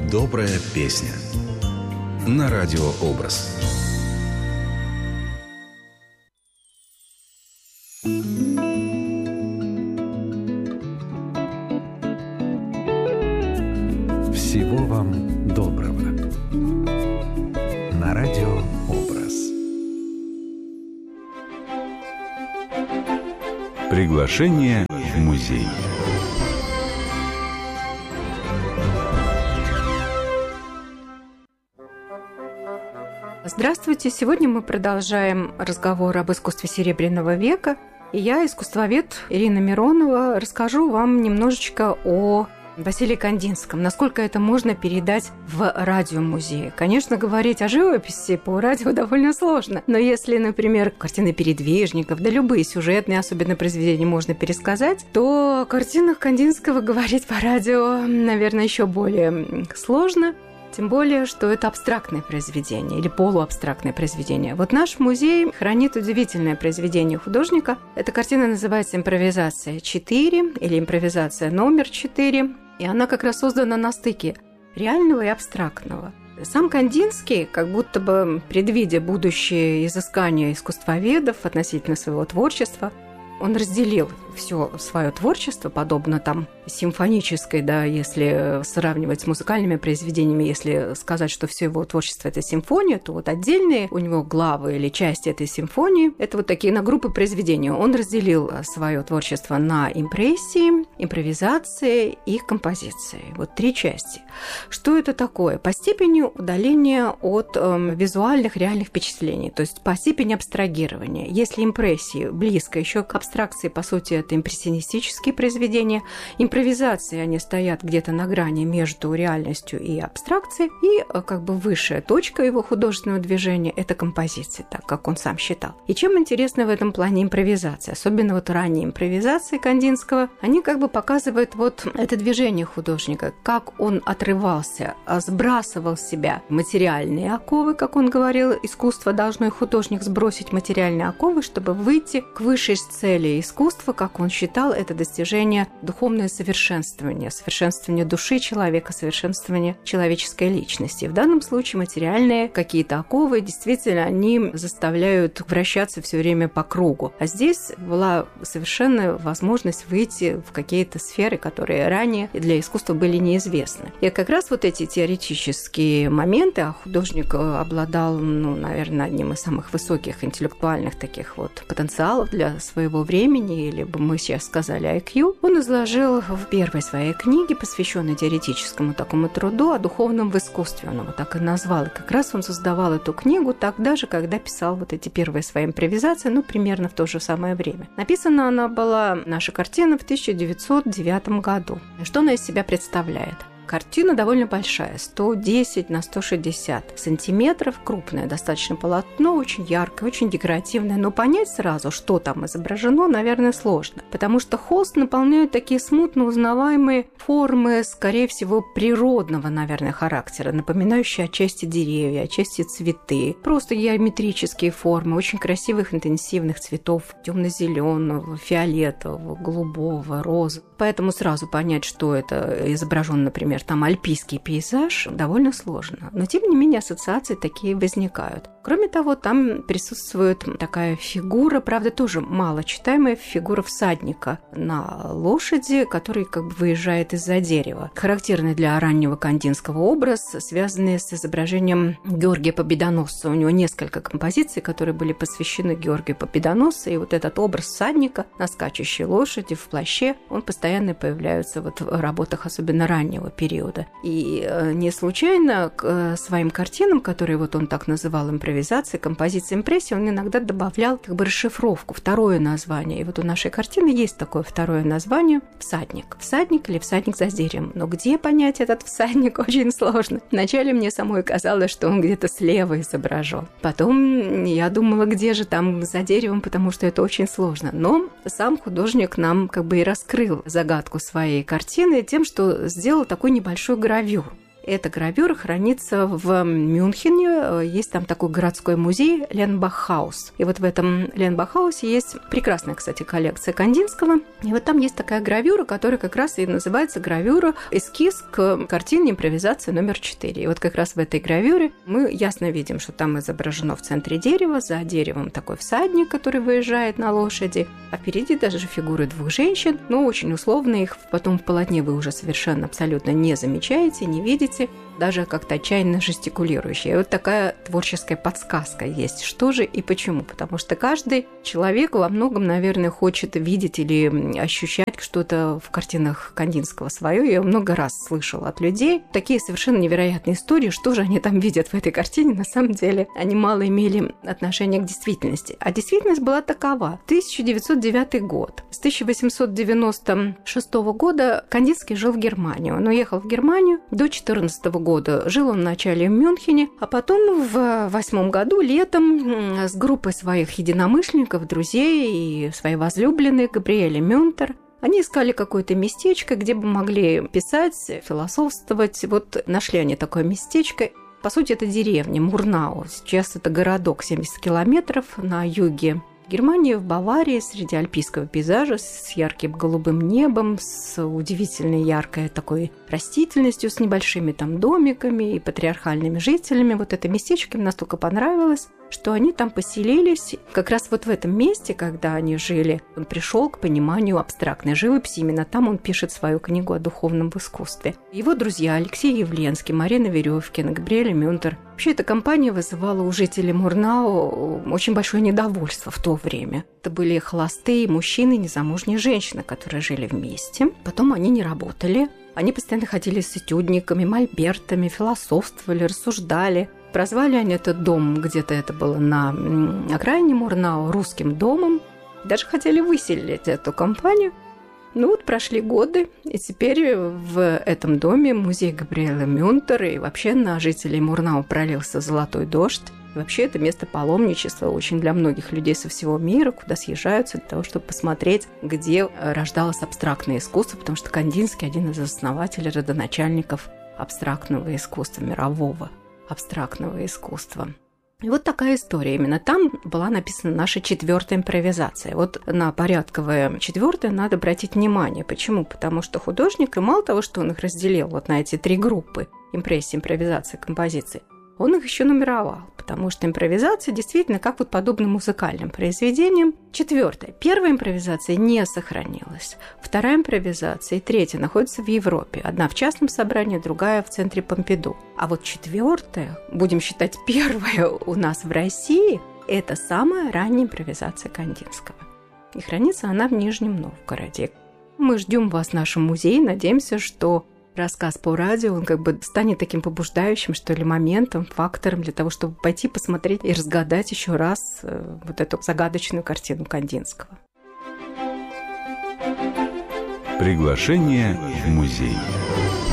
Добрая песня на радиообраз. Всего вам доброго. На радиообраз. Приглашение в музей. Здравствуйте! Сегодня мы продолжаем разговор об искусстве Серебряного века. И я, искусствовед Ирина Миронова, расскажу вам немножечко о Василии Кандинском, насколько это можно передать в радиомузее. Конечно, говорить о живописи по радио довольно сложно, но если, например, картины передвижников, да любые сюжетные, особенно произведения, можно пересказать, то о картинах Кандинского говорить по радио, наверное, еще более сложно. Тем более, что это абстрактное произведение или полуабстрактное произведение. Вот наш музей хранит удивительное произведение художника. Эта картина называется «Импровизация 4» или «Импровизация номер 4». И она как раз создана на стыке реального и абстрактного. Сам Кандинский, как будто бы предвидя будущее изыскания искусствоведов относительно своего творчества, он разделил все свое творчество, подобно там симфонической, да, если сравнивать с музыкальными произведениями, если сказать, что все его творчество – это симфония, то вот отдельные у него главы или части этой симфонии – это вот такие на группы произведений. Он разделил свое творчество на импрессии, импровизации и композиции. Вот три части. Что это такое? По степени удаления от визуальных реальных впечатлений, то есть по степени абстрагирования. Если импрессии близко еще к абстракции, по сути, это импрессионистические произведения. Импровизации, они стоят где-то на грани между реальностью и абстракцией. И как бы высшая точка его художественного движения – это композиция, так как он сам считал. И чем интересна в этом плане импровизация? Особенно вот ранние импровизации Кандинского, они как бы показывают вот это движение художника, как он отрывался, сбрасывал с себя материальные оковы, как он говорил, искусство должно и художник сбросить материальные оковы, чтобы выйти к высшей цели искусства, как он считал, это достижение духовного совершенствования, совершенствования души человека, совершенствования человеческой личности. В данном случае материальные какие-то оковы, действительно, они заставляют вращаться все время по кругу. А здесь была совершенно возможность выйти в какие-то сферы, которые ранее для искусства были неизвестны. И как раз вот эти теоретические моменты, а художник обладал, наверное, одним из самых высоких интеллектуальных таких вот потенциалов для своего времени, или бы мы сейчас сказали IQ, он изложил в первой своей книге, посвященной теоретическому такому труду о духовном в искусстве. Он его так и назвал. И как раз он создавал эту книгу тогда же, когда писал вот эти первые свои импровизации, примерно в то же самое время. Написана она была, наша картина, в 1909 году. Что она из себя представляет? Картина довольно большая, 110 на 160 сантиметров, крупное достаточно полотно, очень яркое, очень декоративное, но понять сразу, что там изображено, наверное, сложно, потому что холст наполняют такие смутно узнаваемые формы, скорее всего, природного, наверное, характера, напоминающие отчасти деревья, отчасти цветы, просто геометрические формы, очень красивых интенсивных цветов, темно-зеленого, фиолетового, голубого, розового. Поэтому сразу понять, что это изображено, например, там альпийский пейзаж, довольно сложно. Но, тем не менее, ассоциации такие возникают. Кроме того, там присутствует такая фигура, правда, тоже малочитаемая фигура всадника на лошади, который как бы выезжает из-за дерева. Характерный для раннего кандинского образ, связанный с изображением Георгия Победоносца. У него несколько композиций, которые были посвящены Георгию Победоносцу, и вот этот образ всадника на скачущей лошади в плаще, он постоянно появляется вот в работах особенно раннего периода. И не случайно к своим картинам, которые вот он так называл импровизации, композиции, импрессии, он иногда добавлял как бы расшифровку, второе название. И вот у нашей картины есть такое второе название – «Всадник». Всадник или «Всадник за деревом». Но где понять этот всадник, очень сложно. Вначале мне самой казалось, что он где-то слева изображен. Потом я думала, где же там за деревом, потому что это очень сложно. Но сам художник нам как бы и раскрыл загадку своей картины тем, что сделал такой небольшой гравюр. Эта гравюра хранится в Мюнхене. Есть там такой городской музей Ленбах-хаус. И вот в этом Ленбах-хаусе есть прекрасная, кстати, коллекция Кандинского. И вот там есть такая гравюра, которая как раз и называется гравюра «Эскиз к картине импровизации номер 4». И вот как раз в этой гравюре мы ясно видим, что там изображено в центре дерева, за деревом такой всадник, который выезжает на лошади, а впереди даже фигуры 2 женщин, но очень условно их потом в полотне вы уже совершенно абсолютно не замечаете, не видите, даже как-то отчаянно жестикулирующие. И вот такая творческая подсказка есть. Что же и почему? Потому что каждый человек во многом, наверное, хочет видеть или ощущать что-то в картинах Кандинского свое. Я много раз слышала от людей такие совершенно невероятные истории, что же они там видят в этой картине. На самом деле они мало имели отношения к действительности. А действительность была такова. 1909 год. С 1896 года Кандинский жил в Германии. Он уехал в Германию до 2014 года. Жил он вначале в Мюнхене, а потом в 2008 году летом с группой своих единомышленников, друзей и своей возлюбленной Габриэле Мюнтер они искали какое-то местечко, где бы могли писать, философствовать. Вот нашли они такое местечко. По сути, это деревня Мурнау. Сейчас это городок 70 километров на юге Германии, в Баварии, среди альпийского пейзажа, с ярким голубым небом, с удивительной яркой такой растительностью, с небольшими там домиками и патриархальными жителями. Вот это местечко им настолько понравилось, что они там поселились. Как раз вот в этом месте, когда они жили, он пришел к пониманию абстрактной живописи. Именно там он пишет свою книгу о духовном искусстве. Его друзья Алексей Явленский, Марина Веревкина, Габриэль Мюнтер. Вообще эта компания вызывала у жителей Мурнау очень большое недовольство в то время. Это были холостые мужчины и незамужние женщины, которые жили вместе. Потом они не работали. Они постоянно ходили с этюдниками, мольбертами, философствовали, рассуждали. Прозвали они этот дом, где-то это было на окраине Мурнау, русским домом. Даже хотели выселить эту компанию. Ну вот прошли годы, и теперь в этом доме музей Габриэлы Мюнтер, и вообще на жителей Мурнау пролился золотой дождь. И вообще это место паломничества очень для многих людей со всего мира, куда съезжаются для того, чтобы посмотреть, где рождалось абстрактное искусство, потому что Кандинский один из основателей, родоначальников абстрактного искусства, мирового абстрактного искусства. И вот такая история. Именно там была написана наша 4-я импровизация. Вот на порядковое 4-е надо обратить внимание. Почему? Потому что художник, и мало того, что он их разделил вот на эти 3 группы – импрессия, импровизация, композиция, он их еще нумеровал, потому что импровизация действительно как вот подобно музыкальным произведениям. 4-я. 1-я импровизация не сохранилась. 2-я импровизация и 3-я находятся в Европе. Одна в частном собрании, другая в центре Помпиду. А вот 4-я, будем считать 1-я у нас в России, это самая ранняя импровизация Кандинского. И хранится она в Нижнем Новгороде. Мы ждем вас в нашем музее, надеемся, что рассказ по радио, он как бы станет таким побуждающим, что ли, моментом, фактором для того, чтобы пойти посмотреть и разгадать еще раз вот эту загадочную картину Кандинского. Приглашение в музей.